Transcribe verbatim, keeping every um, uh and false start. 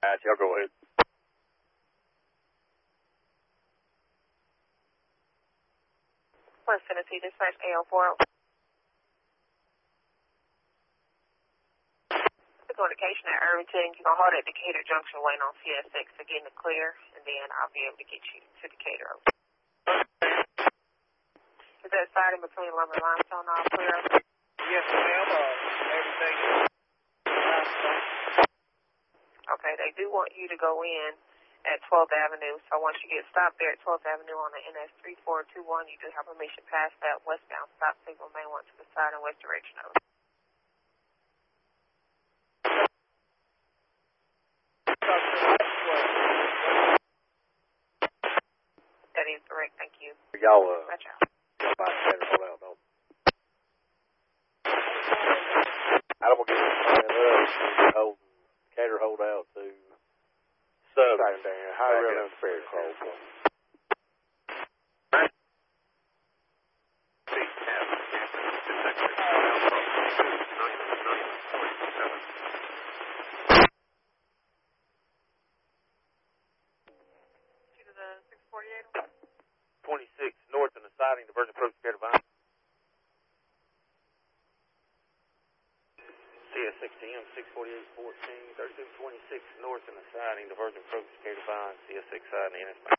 Alright, y'all go ahead. West Tennessee, dispatch A L four. Notification at Irvington. You're going to hold at Decatur Junction waiting on C S six to get in the clear, and then I'll be able to get you to Decatur. Is that siding between Lumber and Limestone all clear? Yes, ma'am. Uh, everything is limestone. Okay, they do want you to go in at twelfth Avenue, so once you get stopped there at twelfth Avenue on the N S three four two one, you do have permission past that westbound stop signal may want to the side and west direction of it. That is correct, thank you. Y'all, uh, Watch out. y'all buy Cater hold out, don't I don't want to get this hold, Cater hold out to sub. Sorry, Dan. How are you fair call for? twenty-six north on the siding, diversion approach to Cater Vine. C S six T M, six forty-eight fourteen, thirty-two twenty-six north on the siding, diversion approach to Cater Vine, C S six side, and N S nine.